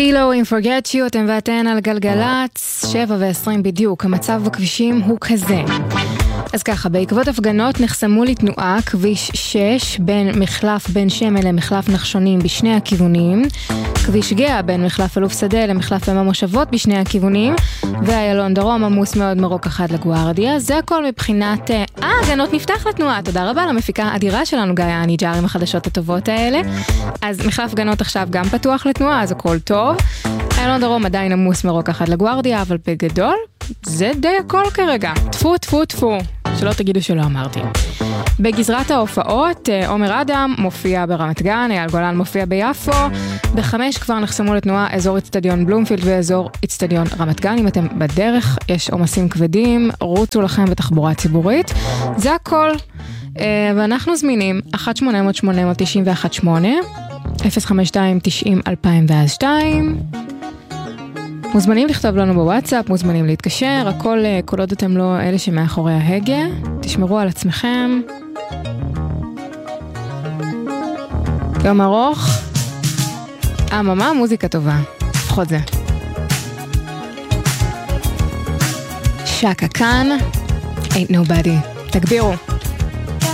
סילו עם Forget You, אתם ואתן על גלגלץ, 7:20 בדיוק, המצב בכבישים הוא כזה. אז ככה, בעקבות הפגנות נחסמו לתנועה כביש 6 בין מחלף בן שמל למחלף נחשונים בשני הכיוונים, כביש גאה בין מחלף אלוף שדה למחלף עמק המושבות בשני הכיוונים, ואיילון דרום עמוס מאוד מרוק אחד לגוארדיה. זה הכל מבחינת הגנות נפתח לתנועה. תודה רבה למפיקה האדירה שלנו גיא אניג'ר עם החדשות הטובות האלה. אז מחלף גנות עכשיו גם פתוח לתנועה, אז הכל טוב. איילון דרום עדיין עמוס מרוק אחד לגוארדיה, אבל בגדול זה די הכל כרגע. טפו טפו טפו, שלא תגידו שלא אמרתי. בגזרת ההופעות, עומר אדם מופיע ברמת גן, אייל גולן מופיע ביפו, ב5 כבר נחסמו לתנועה אזור אצטדיון בלומפילד ואזור אצטדיון רמת גן. אם אתם בדרך, יש עומסים כבדים, רוצו לכם בתחבורה ציבורית. זה הכל, ואנחנו זמינים 1-800-891-8, 052-90-2002. מוזמנים לכתוב לנו בוואטסאפ, מוזמנים להתקשר, הכל כל עוד אתם לא אלה שמאחורי ההגה. תשמרו על עצמכם. יום ארוך. מה מוזיקה טובה. לפחות זה. שקה כאן. Ain't nobody. תגבירו.